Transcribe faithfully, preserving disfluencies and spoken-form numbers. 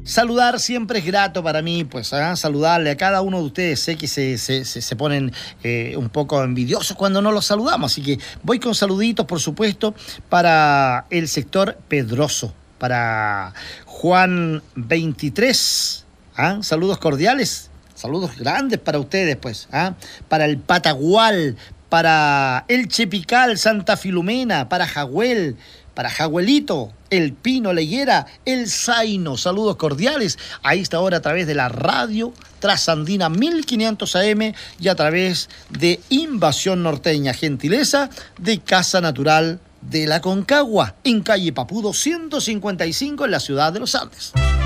Saludar siempre es grato para mí, pues, ¿eh? Saludarle a cada uno de ustedes. Sé que se, se, se, se ponen eh, un poco envidiosos cuando no los saludamos, así que voy con saluditos, por supuesto, para el sector Pedroso, para Juan veintitrés, ¿ah? Saludos cordiales, saludos grandes para ustedes, pues, ¿ah? Para el Patagual, para el Chepical, Santa Filomena, para Jahuel, para Jahuelito, el Pino, la Higuera, el Zaino. Saludos cordiales a esta hora a través de la radio Trasandina mil quinientos A M y a través de Invasión Norteña, gentileza de Casa Natural de la Concagua, en calle Papudo ciento cincuenta y cinco en la ciudad de los Andes.